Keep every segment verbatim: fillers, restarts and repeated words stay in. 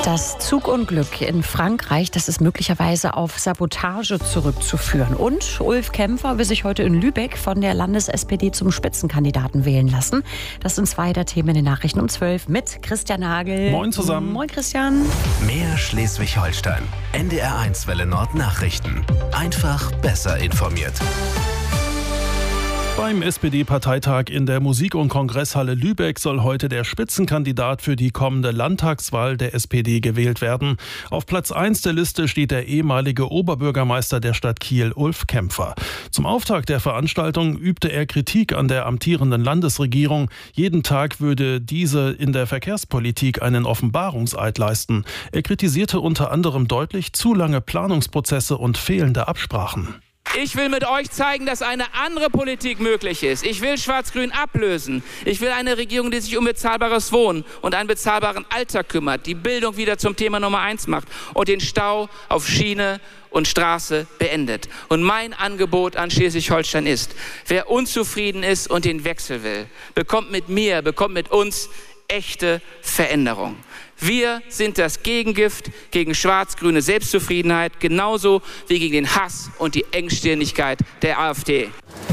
Das Zugunglück in Frankreich, das ist möglicherweise auf Sabotage zurückzuführen. Und Ulf Kämpfer will sich heute in Lübeck von der Landes-S P D zum Spitzenkandidaten wählen lassen. Das sind zwei der Themen in den Nachrichten um zwölf mit Christian Nagel. Moin zusammen. Moin Christian. Mehr Schleswig-Holstein. N D R eins Welle Nord Nachrichten. Einfach besser informiert. Beim S P D-Parteitag in der Musik- und Kongresshalle Lübeck soll heute der Spitzenkandidat für die kommende Landtagswahl der S P D gewählt werden. Auf Platz eins der Liste steht der ehemalige Oberbürgermeister der Stadt Kiel, Ulf Kämpfer. Zum Auftakt der Veranstaltung übte er Kritik an der amtierenden Landesregierung. Jeden Tag würde diese in der Verkehrspolitik einen Offenbarungseid leisten. Er kritisierte unter anderem deutlich zu lange Planungsprozesse und fehlende Absprachen. Ich will mit euch zeigen, dass eine andere Politik möglich ist. Ich will Schwarz-Grün ablösen. Ich will eine Regierung, die sich um bezahlbares Wohnen und einen bezahlbaren Alltag kümmert, die Bildung wieder zum Thema Nummer eins macht und den Stau auf Schiene und Straße beendet. Und mein Angebot an Schleswig-Holstein ist, wer unzufrieden ist und den Wechsel will, bekommt mit mir, bekommt mit uns echte Veränderung. Wir sind das Gegengift gegen schwarz-grüne Selbstzufriedenheit, genauso wie gegen den Hass und die Engstirnigkeit der AfD.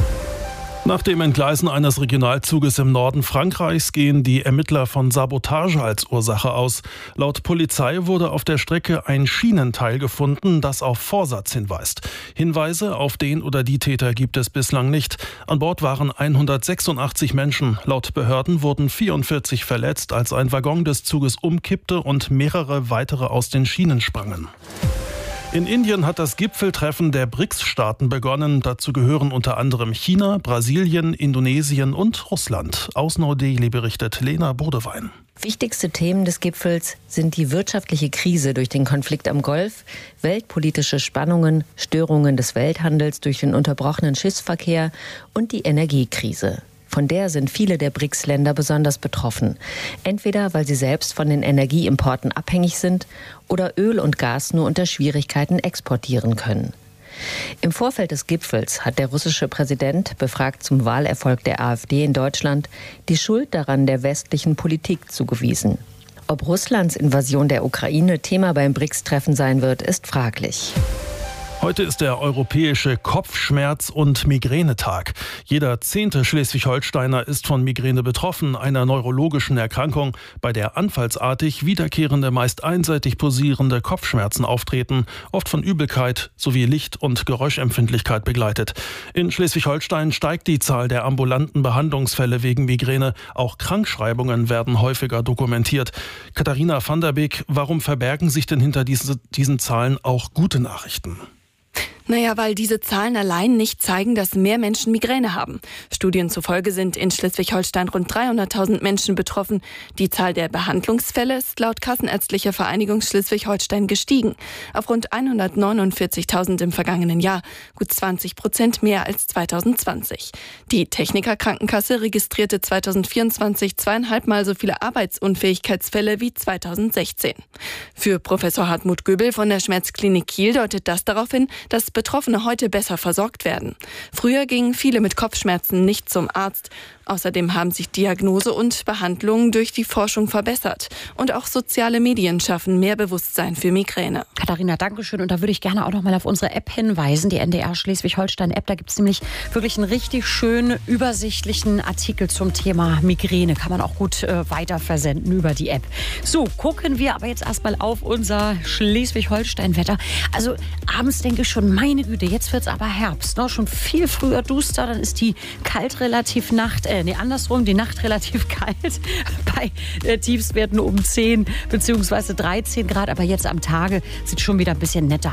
Nach dem Entgleisen eines Regionalzuges im Norden Frankreichs gehen die Ermittler von Sabotage als Ursache aus. Laut Polizei wurde auf der Strecke ein Schienenteil gefunden, das auf Vorsatz hinweist. Hinweise auf den oder die Täter gibt es bislang nicht. An Bord waren hundertsechsundachtzig Menschen. Laut Behörden wurden vierundvierzig verletzt, als ein Waggon des Zuges umkippte und mehrere weitere aus den Schienen sprangen. In Indien hat das Gipfeltreffen der B R I C S-Staaten begonnen. Dazu gehören unter anderem China, Brasilien, Indonesien und Russland. Aus Neu-Delhi berichtet Lena Bodewein. Wichtigste Themen des Gipfels sind die wirtschaftliche Krise durch den Konflikt am Golf, weltpolitische Spannungen, Störungen des Welthandels durch den unterbrochenen Schiffsverkehr und die Energiekrise. Von der sind viele der B R I C S-Länder besonders betroffen. Entweder weil sie selbst von den Energieimporten abhängig sind oder Öl und Gas nur unter Schwierigkeiten exportieren können. Im Vorfeld des Gipfels hat der russische Präsident, befragt zum Wahlerfolg der AfD in Deutschland, die Schuld daran der westlichen Politik zugewiesen. Ob Russlands Invasion der Ukraine Thema beim B R I C S-Treffen sein wird, ist fraglich. Heute ist der europäische Kopfschmerz- und Migränetag. Jeder zehnte Schleswig-Holsteiner ist von Migräne betroffen, einer neurologischen Erkrankung, bei der anfallsartig wiederkehrende, meist einseitig pulsierende Kopfschmerzen auftreten, oft von Übelkeit sowie Licht- und Geräuschempfindlichkeit begleitet. In Schleswig-Holstein steigt die Zahl der ambulanten Behandlungsfälle wegen Migräne. Auch Krankschreibungen werden häufiger dokumentiert. Katharina van der Beek, warum verbergen sich denn hinter diese, diesen Zahlen auch gute Nachrichten? Naja, weil diese Zahlen allein nicht zeigen, dass mehr Menschen Migräne haben. Studien zufolge sind in Schleswig-Holstein rund dreihunderttausend Menschen betroffen. Die Zahl der Behandlungsfälle ist laut Kassenärztlicher Vereinigung Schleswig-Holstein gestiegen. Auf rund hundertneunundvierzigtausend im vergangenen Jahr, gut zwanzig Prozent mehr als zweitausendzwanzig. Die Techniker-Krankenkasse registrierte zweitausendvierundzwanzig zweieinhalbmal so viele Arbeitsunfähigkeitsfälle wie zweitausendsechzehn. Für Professor Hartmut Göbel von der Schmerzklinik Kiel deutet das darauf hin, dass Betroffene heute besser versorgt werden. Früher gingen viele mit Kopfschmerzen nicht zum Arzt. Außerdem haben sich Diagnose und Behandlung durch die Forschung verbessert. Und auch soziale Medien schaffen mehr Bewusstsein für Migräne. Katharina, danke schön. Und da würde ich gerne auch noch mal auf unsere App hinweisen, die N D R Schleswig-Holstein-App. Da gibt es nämlich wirklich einen richtig schönen, übersichtlichen Artikel zum Thema Migräne. Kann man auch gut äh, weiter versenden über die App. So, gucken wir aber jetzt erstmal auf unser Schleswig-Holstein-Wetter. Also abends denke ich schon, meine Güte, jetzt wird es aber Herbst. Ne? Schon viel früher duster, dann ist die kalt relativ Nacht, äh, nee, andersrum, die Nacht relativ kalt. Bei äh, Tiefstwerten um zehn bzw. dreizehn Grad. Aber jetzt am Tage sieht schon wieder ein bisschen netter